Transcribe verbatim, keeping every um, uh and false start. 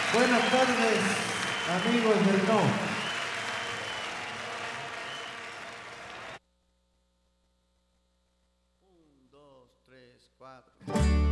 Buenas tardes, amigos del No. Un, dos, tres, cuatro.